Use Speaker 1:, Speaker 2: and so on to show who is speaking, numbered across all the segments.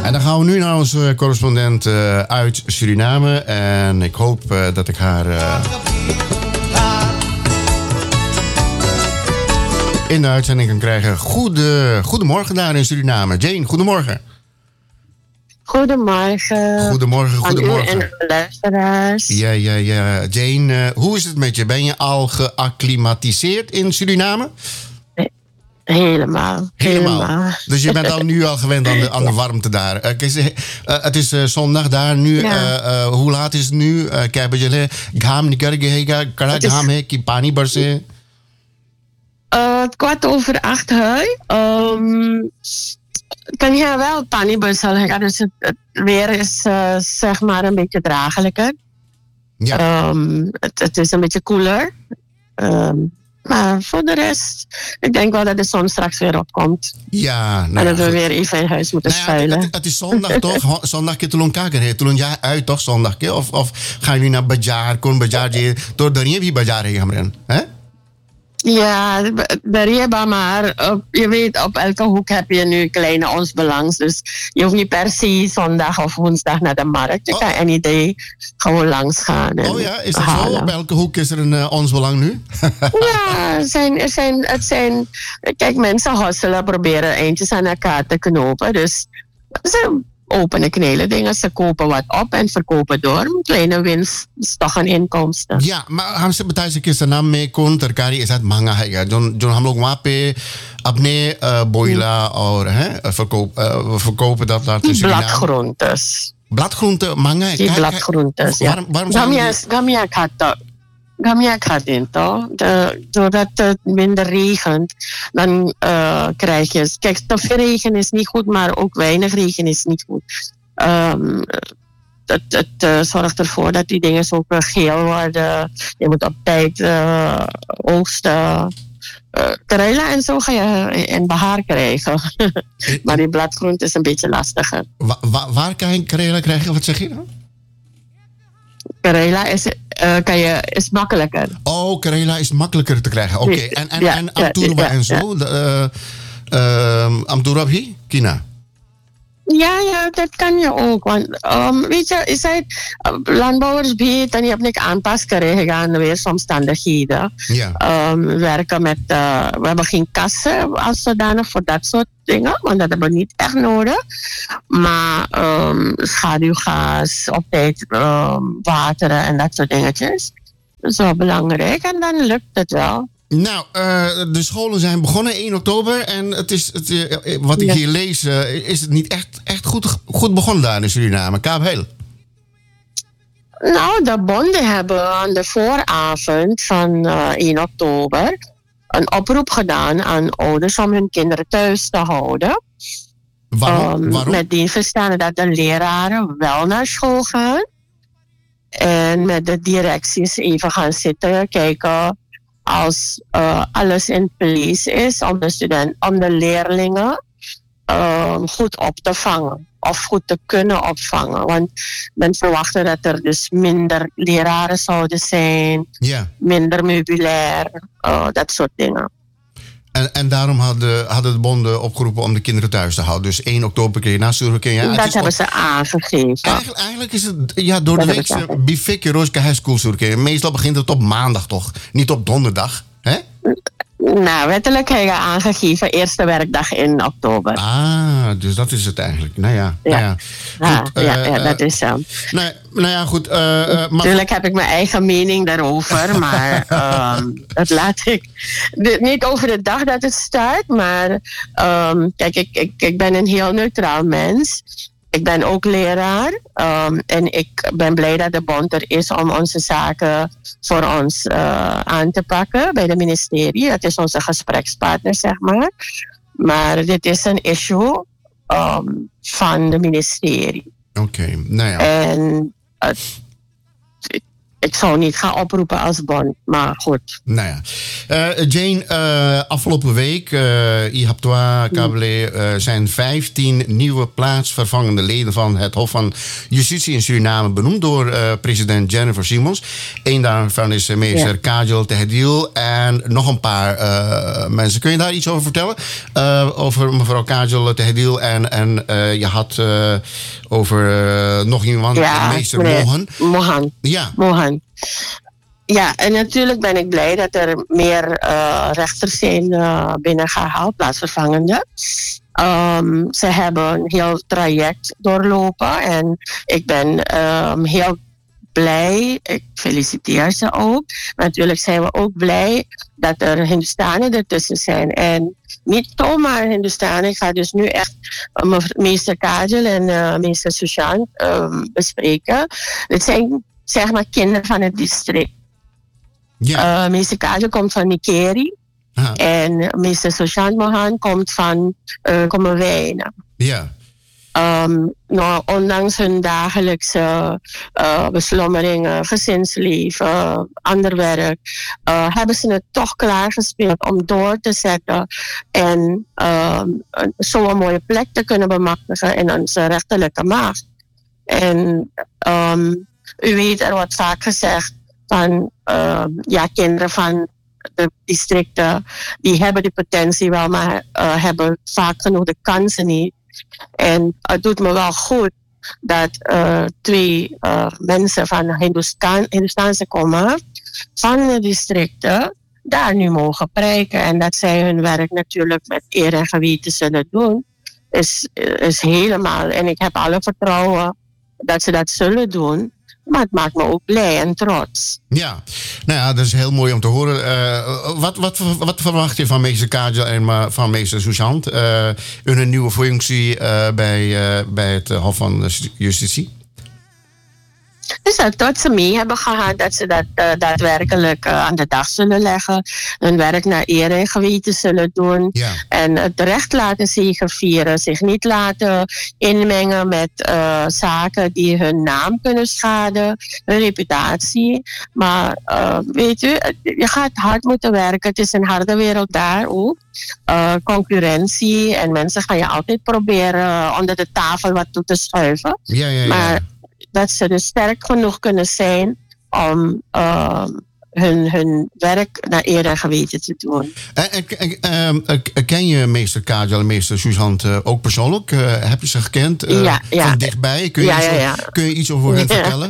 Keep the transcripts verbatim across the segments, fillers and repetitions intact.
Speaker 1: En dan gaan we nu naar onze correspondent uh, uit Suriname. En ik hoop uh, dat ik haar uh, in de uitzending kan krijgen. Goede, goedemorgen daar in Suriname. Jane, goedemorgen.
Speaker 2: Goedemorgen.
Speaker 1: Goedemorgen, goedemorgen.
Speaker 2: Aan u en de luisteraars.
Speaker 1: Ja, ja, ja. Jane, uh, hoe is het met je? Ben je al geacclimatiseerd in Suriname?
Speaker 2: Helemaal,
Speaker 1: helemaal.
Speaker 2: Helemaal.
Speaker 1: Dus je bent al nu al gewend aan de, aan de warmte daar. Uh, uh, het is uh, zondag daar nu. Ja. Uh, uh, hoe laat is het nu? Ik heb je gam nikargehega, kara gam he ki pani barse.
Speaker 2: Kwart over acht hui. Um, kan je wel pani barse, dus het, het weer is uh, zeg maar een beetje draaglijker. Ja. Um, het, het is een beetje koeler. Um, Maar voor de rest, ik denk wel dat de zon straks weer opkomt.
Speaker 1: Ja, nou
Speaker 2: en dat
Speaker 1: ja,
Speaker 2: we weer even in huis moeten
Speaker 1: nou ja,
Speaker 2: schuilen.
Speaker 1: Het, het is zondag toch? Zondag kun je kaken. Toen jij uit toch zondag? Of, of gaan jullie naar Bajar? Kon Bajar je door de Riebi Bajar heen gaan? Hè?
Speaker 2: Ja, de Rieba, maar op, je weet, op elke hoek heb je nu kleine ons belangs. Dus je hoeft niet per se zondag of woensdag naar de markt. Je oh. kan any day gewoon langs gaan.
Speaker 1: Oh ja, is dat halen. Zo? Op elke hoek is er een uh, ons belang nu?
Speaker 2: Ja, er zijn, er zijn, het zijn... Kijk, mensen hosselen, proberen eindjes aan elkaar te knopen. Dus ze openen knelen dingen. Ze kopen wat op en verkopen door. Kleine winst is toch een inkomsten.
Speaker 1: Ja, maar हम से बताइए कि किस नाम में कौन तरकारी ऐसा महंगा है जो जो हम लोग वहाँ पे अपने बोइला और हैं verkoop verkopen dat laten zien.
Speaker 2: Bladgroentes.
Speaker 1: Bladgroenten महंगा है.
Speaker 2: Die bladgroentes, ja.
Speaker 1: Waarom, waarom zijn
Speaker 2: Gamia,
Speaker 1: die...
Speaker 2: Gamia gaat Gamia gaat in toch? Doordat het minder regent, dan uh, krijg je... Kijk, te veel regen is niet goed, maar ook weinig regen is niet goed. Um, het het uh, zorgt ervoor dat die dingen zo geel worden. Je moet op tijd uh, oogsten. Uh, Karela en zo ga je in behaar krijgen. Maar die bladgroente is een beetje lastiger.
Speaker 1: Wa- wa- waar kan je Karela krijgen? Wat zeg je dan?
Speaker 2: Karela is, uh, kan je, is makkelijker.
Speaker 1: Oh, Karela is makkelijker te krijgen. Oké, okay. en, en,
Speaker 2: ja,
Speaker 1: en Amturwa
Speaker 2: ja,
Speaker 1: en zo? Ja. Uh, uh, Amturwa hier? Kina?
Speaker 2: Ja, ja, dat kan je ook. Want um, weet je, is het, uh, landbouwers weten, je hebt niet aanpas krijgen aan de weersomstandigheden.
Speaker 1: Ja.
Speaker 2: Um, werken met, uh, we hebben geen kassen als zodanig voor dat soort dingen, want dat hebben we niet echt nodig. Maar um, schaduwgas, op tijd um, wateren en dat soort dingetjes. Dat is wel belangrijk en dan lukt het wel.
Speaker 1: Nou, uh, de scholen zijn begonnen één oktober en het is, het, uh, wat ik ja. hier lees, uh, is het niet echt, echt goed, goed begonnen daar in Suriname. Kaap heel.
Speaker 2: Nou, de bonden hebben aan de vooravond van uh, één oktober een oproep gedaan aan ouders om hun kinderen thuis te houden.
Speaker 1: Waarom?
Speaker 2: Um,
Speaker 1: Waarom?
Speaker 2: Met die verstaan dat de leraren wel naar school gaan en met de directies even gaan zitten, kijken als uh, alles in place is om de, student, om de leerlingen uh, goed op te vangen of goed te kunnen opvangen. Want men verwachtte dat er dus minder leraren zouden zijn,
Speaker 1: yeah.
Speaker 2: minder meubilair, uh, dat soort dingen.
Speaker 1: En, en daarom hadden, hadden de bonden opgeroepen om de kinderen thuis te houden. Dus één oktober kun je na Surken. Ja,
Speaker 2: dat hebben op... ze aangegeven.
Speaker 1: Eigenlijk, eigenlijk is het ja, door de week Bifik Roosje High School Surken. Meestal begint het op maandag toch? Niet op donderdag. Hè?
Speaker 2: Nou, wettelijk heb je aangegeven eerste werkdag in oktober.
Speaker 1: Ah, dus dat is het eigenlijk. Nou ja,
Speaker 2: ja.
Speaker 1: Nou ja.
Speaker 2: Goed, ja, uh, ja, ja, dat is zo. Uh,
Speaker 1: nou, nou ja, goed. Uh, uh,
Speaker 2: maar... Natuurlijk heb ik mijn eigen mening daarover, maar um, dat laat ik de, niet over de dag dat het start. Maar um, kijk, ik, ik, ik ben een heel neutraal mens. Ik ben ook leraar um, en ik ben blij dat de bond er is om onze zaken voor ons uh, aan te pakken bij de ministerie. Dat is onze gesprekspartner, zeg maar. Maar dit is een issue um, van de ministerie.
Speaker 1: Oké, okay, nou ja.
Speaker 2: En uh, ik zou niet gaan oproepen als bond, maar goed.
Speaker 1: Nou ja. Uh, Jane, uh, afgelopen week, uh, I Haptoa Kabele, uh, zijn vijftien nieuwe plaatsvervangende leden van het Hof van Justitie in Suriname benoemd door uh, president Jennifer Simons. Eén daarvan is uh, meester ja. Kajol Tehdil en nog een paar uh, mensen. Kun je daar iets over vertellen? Uh, over mevrouw Kajol Tehdil en, en uh, je had uh, over uh, nog iemand,
Speaker 2: ja,
Speaker 1: meester Mohan.
Speaker 2: Mohan.
Speaker 1: Ja.
Speaker 2: Mohan. Ja, en natuurlijk ben ik blij dat er meer uh, rechters zijn uh, binnengehaald, plaatsvervangende. Um, ze hebben een heel traject doorlopen en ik ben um, heel blij. Ik feliciteer ze ook. Maar natuurlijk zijn we ook blij dat er Hindustanen ertussen zijn. En niet zomaar Hindustanen. Ik ga dus nu echt uh, meester Kajol en uh, meester Sushant uh, bespreken. Dit zijn zeg maar kinderen van het district. Ja. Uh, meester Kajol komt van Nikeri. Aha. En meester Sushant Mohan komt van uh, Kommerwijnen.
Speaker 1: Ja.
Speaker 2: Um, nou, ondanks hun dagelijkse uh, beslommeringen, gezinsleven, uh, ander werk, uh, hebben ze het toch klaargespeeld om door te zetten en uh, zo'n mooie plek te kunnen bemachtigen in onze rechterlijke macht. En um, u weet, er wordt vaak gezegd van uh, ja, kinderen van de districten die hebben die potentie wel, maar uh, hebben vaak genoeg de kansen niet. En het doet me wel goed dat uh, twee uh, mensen van Hindustan, Hindustaanse komaf van de districten daar nu mogen prijken. En dat zij hun werk natuurlijk met eer en geweten zullen doen, is, is helemaal. En ik heb alle vertrouwen dat ze dat zullen doen. Maar het maakt me ook blij en trots.
Speaker 1: Ja, nou ja, dat is heel mooi om te horen. Uh, wat, wat, wat verwacht je van meester Kajol en van meester Sushant uh, in hun nieuwe functie uh, bij, uh, bij het Hof van Justitie?
Speaker 2: Dus dat, dat ze mee hebben gehad, dat ze dat uh, daadwerkelijk uh, aan de dag zullen leggen. Hun werk naar eer en geweten zullen doen.
Speaker 1: Ja.
Speaker 2: En het recht laten zegevieren. Zich niet laten inmengen met uh, zaken die hun naam kunnen schaden. Hun reputatie. Maar uh, weet u, je gaat hard moeten werken. Het is een harde wereld daar ook. Uh, concurrentie. En mensen gaan je altijd proberen uh, onder de tafel wat toe te schuiven.
Speaker 1: Ja, ja, ja.
Speaker 2: Maar dat ze dus sterk genoeg kunnen zijn om uh, hun, hun werk naar eer en geweten te doen.
Speaker 1: En, en, en, uh, ken je meester Kajol en meester Sushant uh, ook persoonlijk? Uh, heb je ze gekend uh,
Speaker 2: ja, ja.
Speaker 1: van dichtbij? Kun je,
Speaker 2: ja,
Speaker 1: iets,
Speaker 2: ja, ja.
Speaker 1: kun je iets over hen vertellen?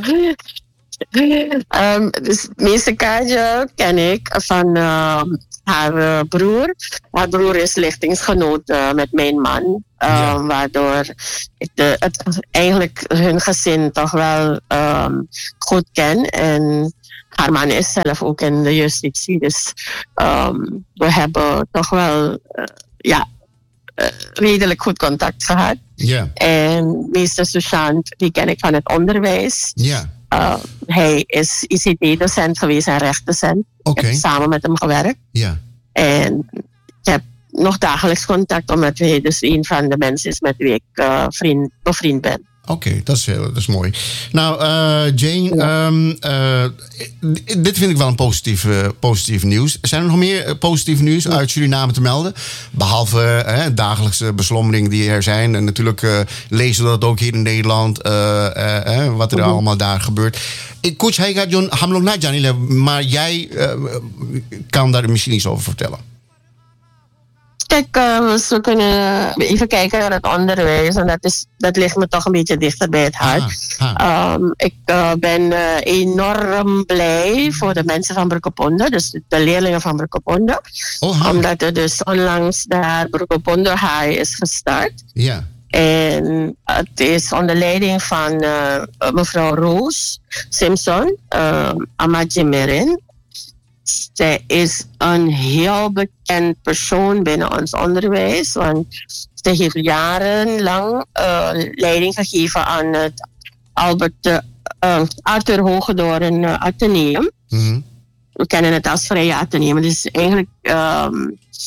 Speaker 2: um, dus meester Kajol ken ik van uh, haar uh, broer. Haar broer is lichtingsgenoot uh, met mijn man. Uh, ja. Waardoor ik de, het, eigenlijk hun gezin toch wel um, goed ken. En haar man is zelf ook in de justitie. Dus um, we hebben toch wel uh, ja, uh, redelijk goed contact gehad.
Speaker 1: Ja.
Speaker 2: En meester Sushant, die ken ik van het onderwijs.
Speaker 1: Ja.
Speaker 2: Uh, hij is I C T-docent geweest en rechtdocent.
Speaker 1: Okay.
Speaker 2: Ik heb samen met hem gewerkt.
Speaker 1: Ja.
Speaker 2: En ik heb nog dagelijks contact, omdat hij dus een van de mensen is met wie ik uh, vriend, bevriend ben.
Speaker 1: Oké, okay, dat, is, dat is mooi. Nou, uh, Jane, ja. um, uh, dit vind ik wel een positief, uh, positief nieuws. Zijn er nog meer positief nieuws ja. uit Suriname te melden? Behalve uh, dagelijkse beslommeringen die er zijn. En natuurlijk uh, lezen we dat ook hier in Nederland, uh, uh, uh, wat er uh-huh. allemaal daar gebeurt. Coach Heigajon Hamlong, maar jij uh, kan daar misschien iets over vertellen.
Speaker 2: Kijk, uh, we kunnen even kijken naar het onderwijs. En dat, is, dat ligt me toch een beetje dichter bij het hart. Ah, ah. Um, ik uh, ben uh, enorm blij voor de mensen van Brokopondo. Dus de leerlingen van Brokopondo.
Speaker 1: Oh,
Speaker 2: omdat er dus onlangs daar Brokopondo High is gestart.
Speaker 1: Ja.
Speaker 2: En het is onder leiding van uh, mevrouw Roos Simpson, uh, Amadjimerin. Zij is een heel bekend persoon binnen ons onderwijs. Want ze heeft jarenlang uh, leiding gegeven aan het Albert, uh, Arthur Hogedoren uh, Atheneum.
Speaker 1: Mm-hmm.
Speaker 2: We kennen het als Vrije Atheneum. Het is eigenlijk um,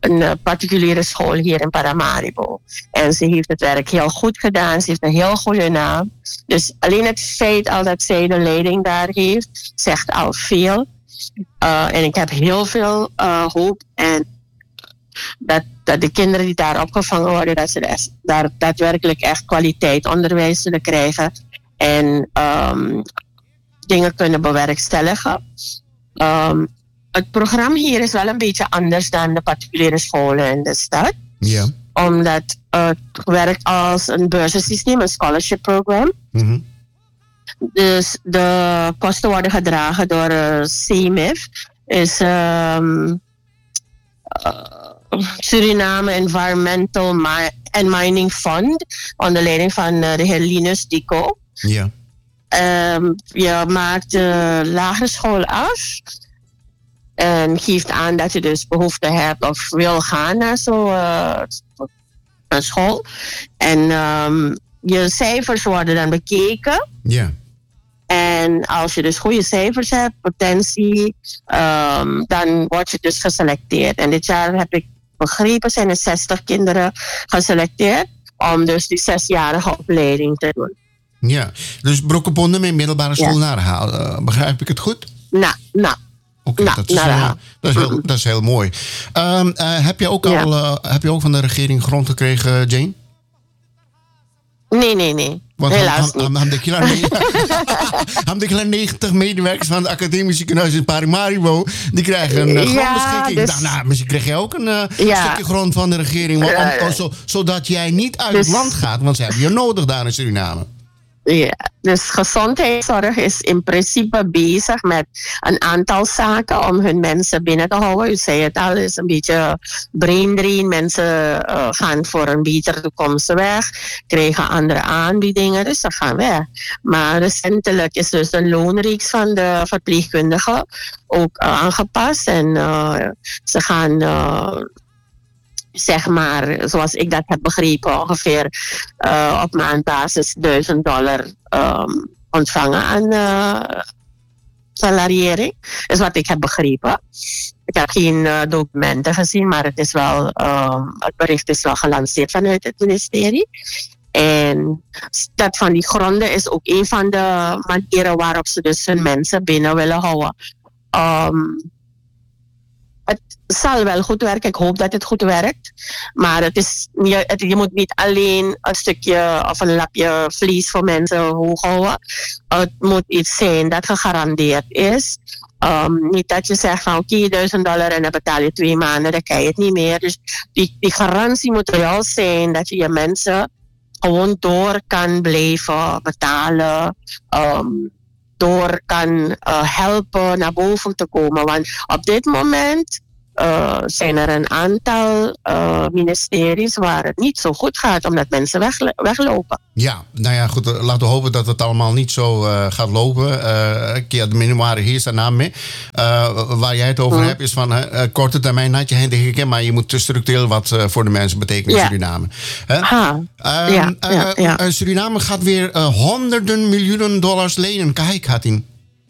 Speaker 2: een uh, particuliere school hier in Paramaribo. En ze heeft het werk heel goed gedaan. Ze heeft een heel goede naam. Dus alleen het feit al dat zij de leiding daar heeft, zegt al veel. Uh, en ik heb heel veel uh, hoop. En dat, dat de kinderen die daar opgevangen worden, dat ze des, daar daadwerkelijk echt kwaliteit onderwijs zullen krijgen. En um, dingen kunnen bewerkstelligen. Um, het programma hier is wel een beetje anders dan de particuliere scholen in de stad.
Speaker 1: Ja.
Speaker 2: Omdat het werkt als een beurzensysteem, een scholarship program.
Speaker 1: Mm-hmm.
Speaker 2: Dus de kosten worden gedragen door uh, C M I F. Is um, uh, Suriname Environmental Mi- and Mining Fund. Onder leiding van uh, de heer Linus Dico.
Speaker 1: Ja.
Speaker 2: Um, je maakt de lagere school af. En geeft aan dat je dus behoefte hebt of wil gaan naar zo'n uh, school. En um, je cijfers worden dan bekeken.
Speaker 1: Ja.
Speaker 2: En als je dus goede cijfers hebt, potentie, um, dan word je dus geselecteerd. En dit jaar heb ik begrepen, zijn er zestig kinderen geselecteerd om dus die zesjarige opleiding te doen.
Speaker 1: Ja, dus Brokkeponde met middelbare school
Speaker 2: Ja.
Speaker 1: naar haal. Uh, begrijp ik het goed?
Speaker 2: Nou, nou.
Speaker 1: Oké,
Speaker 2: Nou,
Speaker 1: dat, is,
Speaker 2: nou,
Speaker 1: uh,
Speaker 2: nou.
Speaker 1: dat, is heel, dat is heel mooi. Um, uh, heb je ook
Speaker 2: Ja.
Speaker 1: al uh, heb je ook van de regering grond gekregen, Jane?
Speaker 2: Nee, nee, nee.
Speaker 1: Want
Speaker 2: Helaas
Speaker 1: ham, ham,
Speaker 2: niet.
Speaker 1: ham de negentig medewerkers van het Academisch Ziekenhuis in Paramaribo, die krijgen een uh,
Speaker 2: Ja,
Speaker 1: grondbeschikking.
Speaker 2: dus-
Speaker 1: Ik dacht, nou, misschien krijg jij ook een uh,
Speaker 2: Ja.
Speaker 1: stukje grond van de regering. Want, om-
Speaker 2: Ja.
Speaker 1: om- zo, zodat jij niet uit
Speaker 2: Dus-
Speaker 1: het land gaat, want ze hebben je nodig daar in Suriname.
Speaker 2: Ja, dus gezondheidszorg is in principe bezig met een aantal zaken om hun mensen binnen te houden. U zei het al, het is een beetje brain drain. Mensen uh, gaan voor een betere toekomst weg, krijgen andere aanbiedingen, dus ze gaan weg. Maar recentelijk is dus de loonreeks van de verpleegkundigen ook uh, aangepast. En uh, ze gaan... Uh, zeg maar, zoals ik dat heb begrepen, ongeveer uh, op maandbasis duizend dollar um, ontvangen aan uh, salariering. Dat is wat ik heb begrepen. Ik heb geen uh, documenten gezien, maar het is wel, uh, het bericht is wel gelanceerd vanuit het ministerie. En dat van die gronden is ook een van de manieren waarop ze dus hun mensen binnen willen houden. Um, Het zal wel goed werken. Ik hoop dat het goed werkt. Maar het is, je, het, je moet niet alleen een stukje of een lapje vlees voor mensen hoog houden. Het moet iets zijn dat gegarandeerd is. Um, niet dat je zegt van oké, okay, duizend dollar en dan betaal je twee maanden, dan krijg je het niet meer. Dus die, die garantie moet er wel zijn dat je je mensen gewoon door kan blijven betalen. Um, door kan uh, helpen naar boven te komen. Want op dit moment uh, zijn er een aantal uh, ministeries waar het niet zo goed gaat, omdat mensen weg, weglopen.
Speaker 1: Ja, nou ja, goed. Laten we hopen dat het allemaal niet zo uh, gaat lopen. Uh, ja, de minimale heerst daarna mee. Uh, waar jij het over hmm. hebt is van uh, korte termijn had je hen tegen, maar je moet te structureel wat uh, voor de mensen betekenen in
Speaker 2: ja.
Speaker 1: Suriname. Huh?
Speaker 2: Ha,
Speaker 1: um,
Speaker 2: ja, ja,
Speaker 1: uh,
Speaker 2: ja.
Speaker 1: Uh, Suriname gaat weer uh, honderden miljoenen dollars lenen. Kijk, had hij.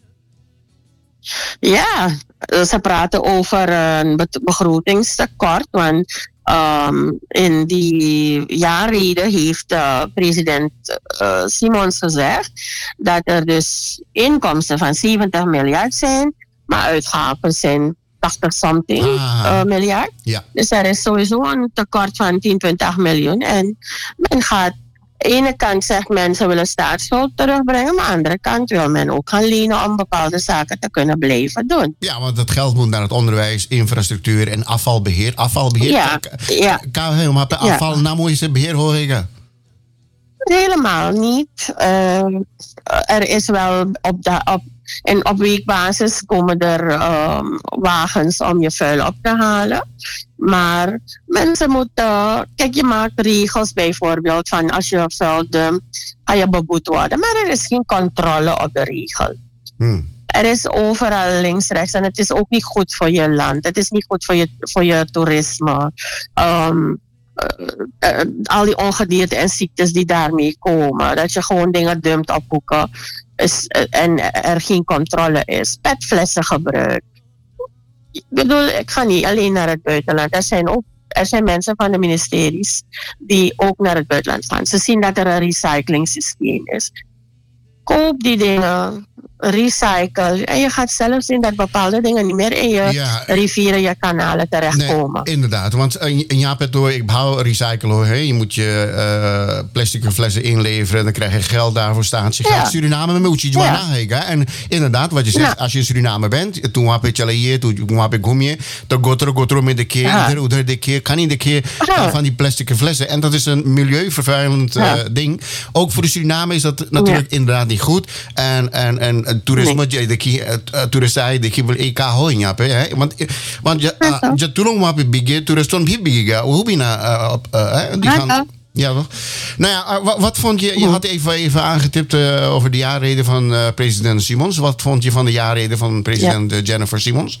Speaker 2: Ja, ze praten over een begrotingstekort. Want um, in die jaarreden heeft uh, president uh, Simons gezegd dat er dus inkomsten van zeventig miljard zijn, maar uitgaven zijn tachtig something
Speaker 1: ah,
Speaker 2: uh, miljard.
Speaker 1: Ja.
Speaker 2: Dus er is sowieso een tekort van tien, twintig miljoen. En men gaat... Aan de ene kant zegt men ze willen staatsschuld terugbrengen, maar aan de andere kant wil men ook gaan lenen om bepaalde zaken te kunnen blijven doen.
Speaker 1: Ja, want dat geld moet naar het onderwijs, infrastructuur en afvalbeheer. Afvalbeheer,
Speaker 2: ja, ja.
Speaker 1: Kan helemaal per afval, nou moet je ze beheer horen.
Speaker 2: Helemaal niet. Uh, er is wel op, de, op, en op weekbasis komen er um, wagens om je vuil op te halen. Maar mensen moeten... Kijk, je maakt regels bijvoorbeeld van als je vuil dumpt, ga je beboet worden. Maar er is geen controle op de regel. Hmm. Er is overal links, rechts en het is ook niet goed voor je land. Het is niet goed voor je, voor je toerisme. Um, Uh, uh, al die ongedierte en ziektes die daarmee komen. Dat je gewoon dingen dumpt op hoeken is, uh, en er geen controle is. Petflessen gebruik. ik bedoel, ik ga niet alleen naar het buitenland. Er zijn ook er zijn mensen van de ministeries die ook naar het buitenland gaan. Ze zien dat er een recycling systeem is. Koop die dingen, recycle. En je gaat zelf zien dat bepaalde dingen niet meer in je ja, rivieren, je kanalen terechtkomen.
Speaker 1: Nee, inderdaad, want in Japan, ik hou recyclen hoor. Hè. Je moet je uh, plastic flessen inleveren, dan krijg je geld daarvoor staan. Je gaat ja. Suriname moet je ja. nadenken. En inderdaad, wat je zegt, ja. als je in Suriname bent, toen heb je hier, toen heb ik gomje, dan go terug, go terug met de keer, ja. ieder, ieder de keer, kan niet de keer ja. van die plastic flessen. En dat is een milieuvervuilend ja. uh, ding. Ook voor de Suriname is dat natuurlijk ja. inderdaad niet goed. En, en, en toerisme, nee. de toeristen, de kibbel E K hoor hè? Want, want je, je toen maar op bigge, toeristen op bigge, hoe ben je die gaan. Ja, toch? Nou ja, wat, wat vond je? Je had even, even aangetipt uh, over de jaarrede van uh, president Simons. Wat vond je van de jaarrede van president ja. Jennifer Simons?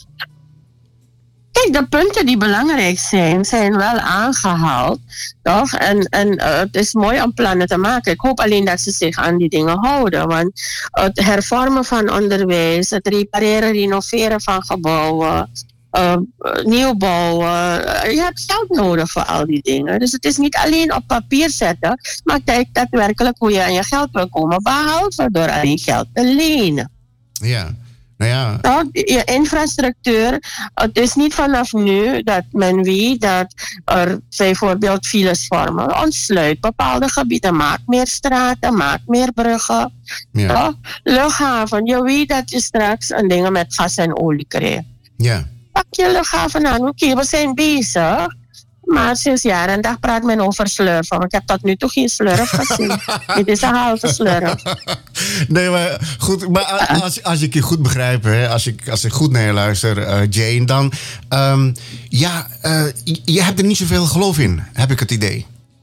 Speaker 2: Kijk, de punten die belangrijk zijn, zijn wel aangehaald. Toch? En, en uh, het is mooi om plannen te maken. Ik hoop alleen dat ze zich aan die dingen houden. Want het hervormen van onderwijs, het repareren, renoveren van gebouwen, uh, nieuwbouwen. Uh, je hebt geld nodig voor al die dingen. Dus het is niet alleen op papier zetten, maar kijk daadwerkelijk hoe je aan je geld wil komen, behalve door alleen geld te lenen.
Speaker 1: Ja. Nou ja.
Speaker 2: Nou, je infrastructuur, het is niet vanaf nu dat men weet dat er bijvoorbeeld files vormen. Ontsluit bepaalde gebieden, maak meer straten, maak meer bruggen. Ja. Nou, luchthaven, je weet dat je straks een dingen met gas en olie krijgt.
Speaker 1: Ja.
Speaker 2: Pak je luchthaven aan, oké, okay, we zijn bezig. Maar sinds jaar en dag praat men over slurfen. Ik heb tot nu toe geen slurf gezien. Dit is een halve slurf.
Speaker 1: Nee, maar goed. Maar als, als ik je goed begrijp, hè, als, ik, als ik goed naar je luister, uh, Jane, dan... Um, ja, uh, je hebt er niet zoveel geloof in, heb ik het idee.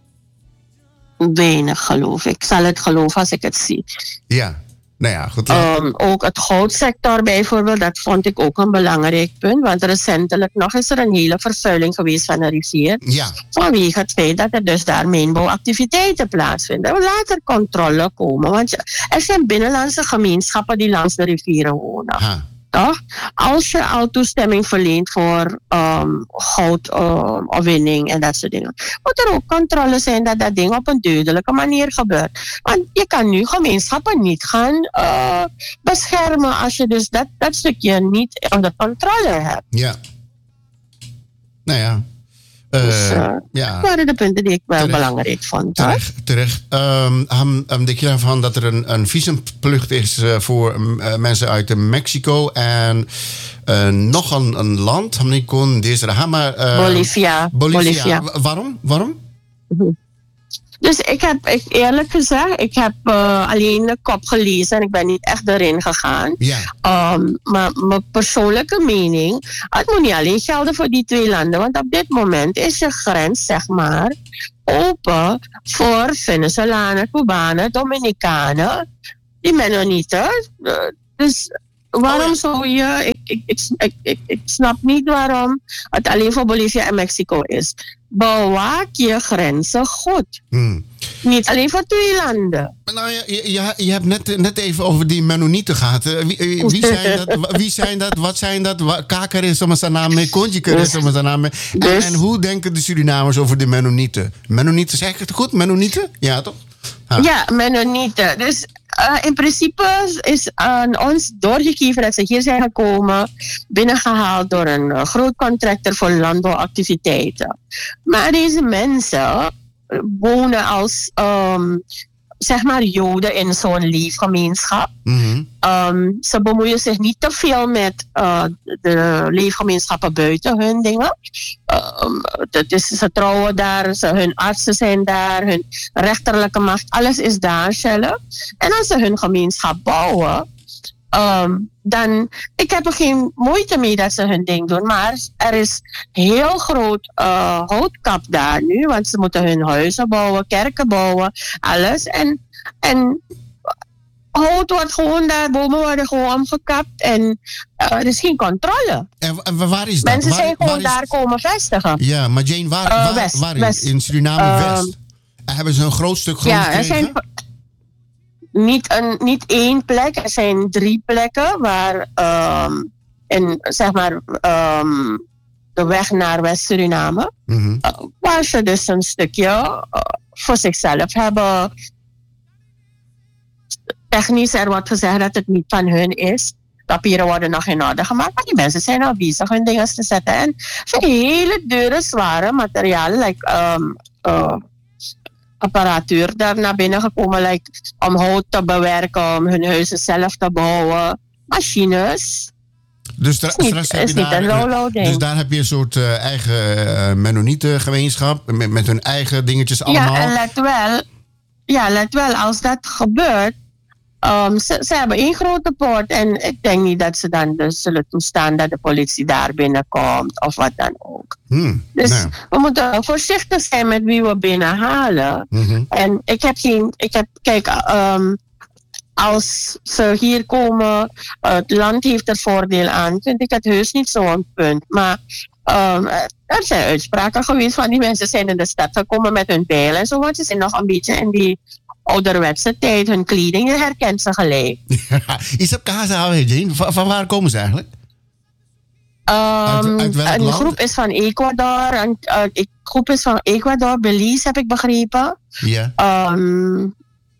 Speaker 2: Weinig geloof. Ik zal het geloven als ik het zie.
Speaker 1: Ja. Nou ja, goed. Ja.
Speaker 2: Um, ook het goudsector bijvoorbeeld, dat vond ik ook een belangrijk punt. Want recentelijk nog is er een hele vervuiling geweest van de rivier.
Speaker 1: Ja.
Speaker 2: Vanwege het feit dat er dus daar mijnbouwactiviteiten plaatsvinden. Laat er controle komen. Want je, er zijn binnenlandse gemeenschappen die langs de rivieren wonen. Ha. Toch? Als je al toestemming verleent voor um, goudopwinning um, en dat soort dingen, moet er ook controle zijn dat dat ding op een duidelijke manier gebeurt. Want je kan nu gemeenschappen niet gaan uh, beschermen als je dus dat, dat stukje niet onder controle hebt.
Speaker 1: Ja. Nou ja. Uh,
Speaker 2: dus, uh, ja. Dat waren de punten die ik wel terecht, belangrijk vond.
Speaker 1: Terecht. terecht. Um, um, denk je ervan dat er een, een visumplicht is uh, voor uh, mensen uit Mexico en uh, nog een, een land? Deze, uh,
Speaker 2: Bolivia.
Speaker 1: Bolivia. Bolivia. Waarom? Waarom?
Speaker 2: Mm-hmm. Dus ik heb, ik, eerlijk gezegd, ik heb uh, alleen de kop gelezen en ik ben niet echt erin gegaan.
Speaker 1: Ja.
Speaker 2: Um, maar mijn persoonlijke mening, het moet niet alleen gelden voor die twee landen. Want op dit moment is je grens, zeg maar, open voor Venezolanen, Cubanen, Dominicanen, die Mennonieten. Uh, dus waarom zou je... Ik, ik, ik, ik, ik, ik snap niet waarom het alleen voor Bolivia en Mexico is. Bewaak je grenzen goed.
Speaker 1: Hmm.
Speaker 2: Niet alleen voor twee landen.
Speaker 1: Nou, je, je, je hebt net, net even over die Mennonieten gehad. Wie, wie, zijn dat, wie zijn dat? Wat zijn dat? Kaker is om zijn naam mee, Kontjeker is om zijn naam mee. En, dus, en hoe denken de Surinamers over de Mennonieten? Mennonieten, zeg ik het goed? Mennonieten? Ja, toch?
Speaker 2: Ha. Ja, Mennonieten. Dus uh, in principe is aan ons doorgegeven dat ze hier zijn gekomen, binnengehaald door een uh, groot contractor voor landbouwactiviteiten. Maar deze mensen wonen als, um, zeg maar, Joden in zo'n leefgemeenschap.
Speaker 1: Mm-hmm.
Speaker 2: Um, ze bemoeien zich niet te veel met uh, de leefgemeenschappen buiten hun dingen. Um, dat is, ze trouwen daar, ze, hun artsen zijn daar, hun rechterlijke macht, alles is daar zelf. En als ze hun gemeenschap bouwen, um, dan, ik heb er geen moeite mee dat ze hun ding doen, maar er is heel groot uh, houtkap daar nu, want ze moeten hun huizen bouwen, kerken bouwen, alles. En, en hout wordt gewoon daar, bomen worden gewoon omgekapt en uh, er is geen controle.
Speaker 1: En, en waar is dat?
Speaker 2: Mensen
Speaker 1: waar,
Speaker 2: zijn gewoon
Speaker 1: waar is...
Speaker 2: daar komen vestigen.
Speaker 1: Ja, maar Jane, waar,
Speaker 2: uh,
Speaker 1: waar,
Speaker 2: west,
Speaker 1: waar in,
Speaker 2: west.
Speaker 1: in Suriname uh, West? Hebben ze een groot stuk grond
Speaker 2: ja,
Speaker 1: gekregen?
Speaker 2: Er zijn niet, een, niet één plek, er zijn drie plekken waar um, in zeg maar um, de weg naar West-Suriname.
Speaker 1: Mm-hmm.
Speaker 2: Uh, waar ze dus een stukje uh, voor zichzelf hebben. Technisch er wordt gezegd dat het niet van hun is. Papieren worden nog in orde gemaakt. Maar die mensen zijn al bezig hun dingen te zetten. En voor hele dure, zware materialen. Like, um, uh, apparatuur daar naar binnen gekomen. Like, om hout te bewerken. Om hun huizen zelf te bouwen. Machines.
Speaker 1: Dus, tra-
Speaker 2: is niet,
Speaker 1: straks heb
Speaker 2: is
Speaker 1: je
Speaker 2: niet
Speaker 1: daar,
Speaker 2: een Lolo ding.
Speaker 1: dus daar heb je een soort uh, eigen uh, Mennonietengemeenschap. Met, met hun eigen dingetjes allemaal.
Speaker 2: Ja, en let wel. Ja, let wel. Als dat gebeurt. Um, ze, ze hebben één grote poort. En ik denk niet dat ze dan dus zullen toestaan dat de politie daar binnenkomt. Of wat dan ook.
Speaker 1: Hmm,
Speaker 2: dus
Speaker 1: nou.
Speaker 2: we moeten voorzichtig zijn met wie we binnenhalen.
Speaker 1: Mm-hmm.
Speaker 2: En ik heb geen. Ik heb, kijk, um, als ze hier komen, uh, het land heeft er voordeel aan, vind ik het heus niet zo'n punt. Maar um, er zijn uitspraken geweest van die mensen zijn in de stad gekomen met hun bijlen en zo, want ze zijn nog een beetje in die ouderwetse tijd, hun kleding, je herkent ze gelijk.
Speaker 1: Is dat Kaza, Jane? Van, van waar komen ze eigenlijk?
Speaker 2: Um,
Speaker 1: uit, uit welk
Speaker 2: een
Speaker 1: land?
Speaker 2: groep is van Ecuador, een uh, groep is van Ecuador, Belize heb ik begrepen.
Speaker 1: Ja.
Speaker 2: Um,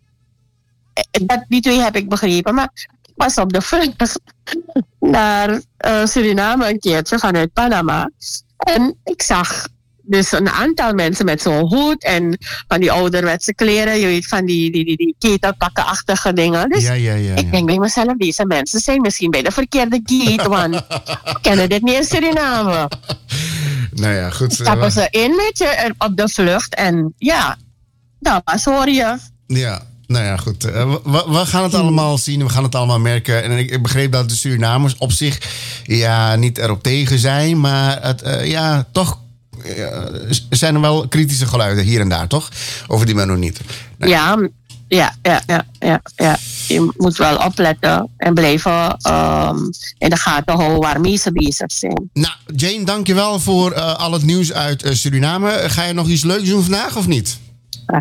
Speaker 2: Dat, die twee heb ik begrepen, maar ik was op de vlucht naar uh, Suriname een keertje vanuit Panama. En ik zag dus een aantal mensen met zo'n hoed en van die ouderwetse kleren, je weet, van die, die, die, die ketelpakkenachtige dingen. Dus
Speaker 1: ja, ja, ja,
Speaker 2: ik
Speaker 1: ja.
Speaker 2: denk bij mezelf, deze mensen zijn misschien bij de verkeerde gate, want we kennen dit niet in Suriname.
Speaker 1: Nou ja, goed.
Speaker 2: Stappen ze in met je op de vlucht en ja, dat was, hoor je.
Speaker 1: Ja. Nou ja, goed. Uh, we, we gaan het allemaal zien. We gaan het allemaal merken. En ik, ik begreep dat de Surinamers op zich ja, niet erop tegen zijn. Maar het, uh, ja, toch uh, zijn er wel kritische geluiden hier en daar, toch? Over die Mennonieten. Nou.
Speaker 2: Ja, ja, ja, ja, ja, ja. Je moet wel opletten en blijven um, in de gaten houden waarmee ze bezig zijn.
Speaker 1: Nou, Jane, dankjewel voor uh, al het nieuws uit uh, Suriname. Ga je nog iets leuks doen vandaag of niet?
Speaker 2: Uh.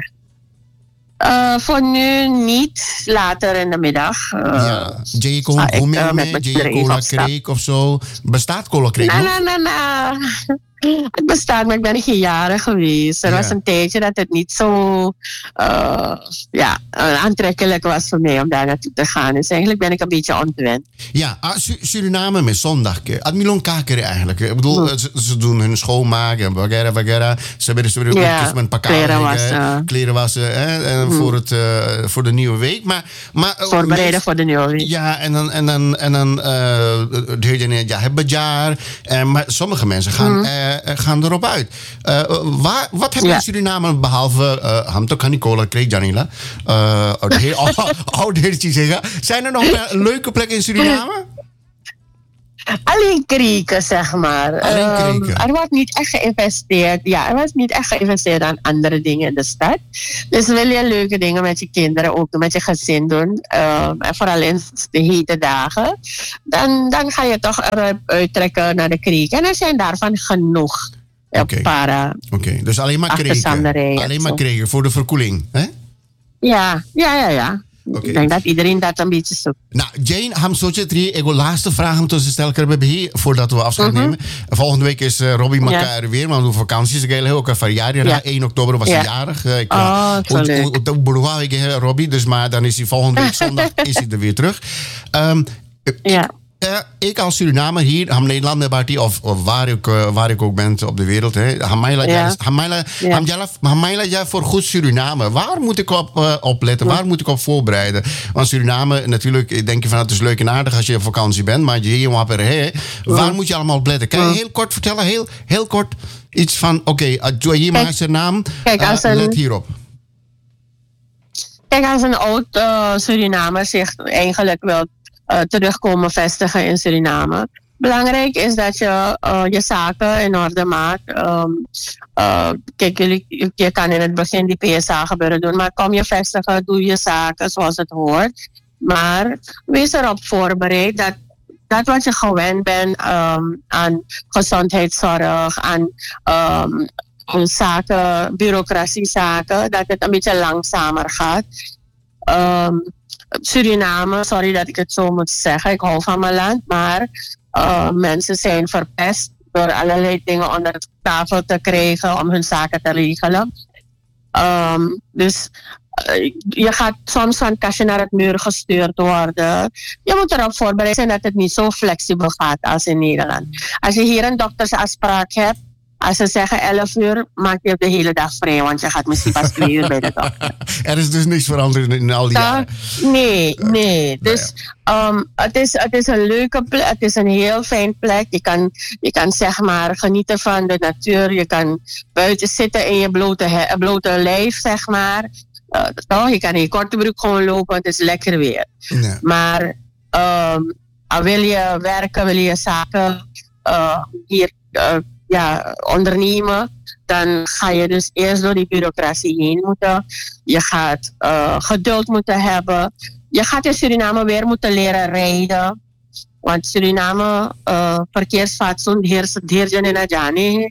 Speaker 2: Uh, voor nu niet, later in de middag. Uh,
Speaker 1: ja, J. Cola
Speaker 2: uh,
Speaker 1: Gourmet, J. Cola Creek of zo. Bestaat Cola Creek
Speaker 2: nou,
Speaker 1: nog?
Speaker 2: nou, nou, nou. Het bestaat, maar ik ben geen jaren geweest. Er
Speaker 1: ja.
Speaker 2: was een tijdje dat het niet zo uh, ja, aantrekkelijk was voor mij om daar naartoe te gaan. Dus eigenlijk ben ik een beetje ontwend.
Speaker 1: Ja, Su- Suriname met zondag. Admilon Kakere eigenlijk. Ik bedoel, hm. ze, ze doen hun schoonmaken, bagera, bagera. Ze hebben dus
Speaker 2: ja,
Speaker 1: met pakka,
Speaker 2: kleren wassen.
Speaker 1: Kleren wassen hè, hm. voor, het, uh, voor de nieuwe week. Maar, maar,
Speaker 2: Voorbereiden uh, voor de nieuwe week.
Speaker 1: Ja, en dan, en dan, en dan uh, ja, hebben jaar. Uh, maar sommige mensen gaan, hm. uh, gaan erop uit. Uh, waar, wat heb je ja. in Suriname behalve uh, Hamto Kanikola Kreeg Janila? Uh, Oudertje zeggen. Zijn er nog leuke plekken in Suriname?
Speaker 2: Alleen krieken, zeg maar.
Speaker 1: Alleen
Speaker 2: um, er wordt niet echt geïnvesteerd. Ja, er wordt niet echt geïnvesteerd aan andere dingen in de stad. Dus wil je leuke dingen met je kinderen ook met je gezin doen. Um, en vooral in de hete dagen. Dan, dan ga je toch eruit uittrekken naar de kriek. En er zijn daarvan genoeg.
Speaker 1: Oké, okay. okay. Dus alleen maar kregen. Alleen maar kregen voor de verkoeling, hè?
Speaker 2: Ja, ja, ja, ja. Okay. Ik denk dat iedereen dat een beetje zoekt.
Speaker 1: Nou, Jane, ham soortje drie. Ik wil laatste vraag om te stellen hier voordat we afscheid mm-hmm. nemen. Volgende week is uh, Robbie Makar ja. weer, want we vakantie is heel ook verjaardag. Ja. één oktober was hij ja. jarig. Uh, ik,
Speaker 2: oh, zo leuk.
Speaker 1: Ik Robbie, dus maar dan is hij volgende week zondag is hij er weer terug. Um,
Speaker 2: ja.
Speaker 1: Uh, ik als Surinamer hier, ham Nederland met Bartie, of, of waar, ik, uh, waar ik ook ben op de wereld, Hamaila ja voor goed Suriname. Waar moet ik op, uh, op letten? Waar moet ik op voorbereiden? Want Suriname, natuurlijk denk je van het is leuk en aardig als je op vakantie bent, maar je hier wapper, hè? Waar moet je allemaal op letten? Kan je heel kort vertellen, heel, heel kort iets van, oké, okay, hier maakt zijn naam,
Speaker 2: kijk, als uh, een,
Speaker 1: let hierop.
Speaker 2: Kijk, als een oud uh, Surinamer zich eigenlijk wil Uh, terugkomen vestigen in Suriname. Belangrijk is dat je uh, je zaken in orde maakt. Um, uh, kijk, je, je kan in het begin die P S A gebeuren doen, maar kom je vestigen, doe je zaken zoals het hoort. Maar wees erop voorbereid dat dat wat je gewend bent um, aan gezondheidszorg, aan um, zaken, bureaucratiezaken, dat het een beetje langzamer gaat. Um, Suriname, sorry dat ik het zo moet zeggen, ik hou van mijn land, maar Uh, mensen zijn verpest door allerlei dingen onder tafel te krijgen om hun zaken te regelen. Um, dus uh, je gaat soms van het kastje naar het muur gestuurd worden. Je moet erop voorbereid zijn dat het niet zo flexibel gaat als in Nederland. Als je hier een doktersafspraak hebt, als ze zeggen elf uur, maak je de hele dag vrij, want je gaat misschien pas twee uur bij de dokter.
Speaker 1: Er is dus niks veranderd in al die jaren?
Speaker 2: Nee, nee. Dus um, het, is, het is een leuke plek, het is een heel fijn plek. Je kan, je kan zeg maar genieten van de natuur. Je kan buiten zitten in je blote, he, blote lijf, zeg maar. Uh, toch? Je kan in je korte broek gewoon lopen, het is lekker weer.
Speaker 1: Nee.
Speaker 2: Maar um, wil je werken, wil je zaken uh, hier... Uh, ja, ondernemen, dan ga je dus eerst door die bureaucratie heen moeten. Je gaat uh, geduld moeten hebben. Je gaat in Suriname weer moeten leren rijden. Want Suriname, uh, verkeersfatsoen, heerst in Najani.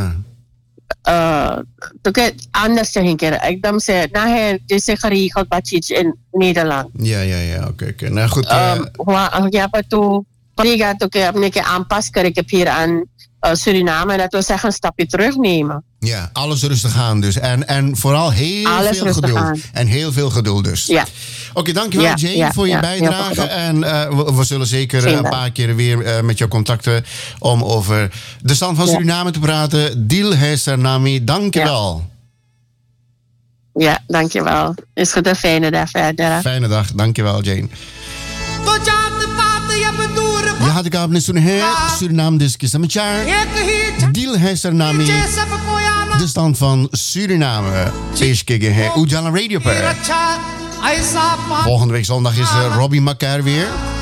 Speaker 2: Anders zeggen keer. Ik dan zeg, nou, het is geregeld wat je in Nederland.
Speaker 1: Ja, ja, ja, oké, okay, oké. Okay. Nou goed.
Speaker 2: Ja, maar toen, ik heb een keer aanpassen, ik heb hier aan Uh, Suriname, dat wil zeggen een stapje terugnemen.
Speaker 1: Ja, alles rustig aan dus. En, en vooral heel
Speaker 2: alles
Speaker 1: veel geduld.
Speaker 2: Aan.
Speaker 1: En heel veel geduld dus.
Speaker 2: Ja.
Speaker 1: Oké, okay, dankjewel ja, Jane ja, voor je ja, bijdrage. En uh, we, we zullen zeker uh, een paar keer weer uh, met jou contacten om over de stand van ja. Suriname te praten. Dil Hesernami, dankjewel.
Speaker 2: Ja. ja, dankjewel. Is goed, een fijne dag verder.
Speaker 1: Fijne dag, dankjewel Jane. Je had ik aan Suriname, Suriname discussie met jaar. Dil Hesernami, de stand van Suriname. Peeskige Ujala Radio Per. Volgende week zondag is uh, Robbie Macaire weer.